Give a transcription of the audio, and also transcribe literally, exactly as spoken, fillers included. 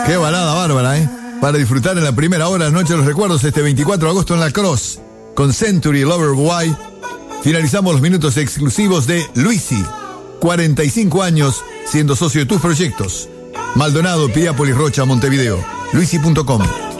Qué balada bárbara, ¿eh? Para disfrutar en la primera hora de Noche de los Recuerdos este veinticuatro de agosto en La Cross, con Century Loverboy. Finalizamos los minutos exclusivos de Luisi, cuarenta y cinco años siendo socio de tus proyectos. Maldonado, Piriápolis, Rocha, Montevideo. Luisi punto com.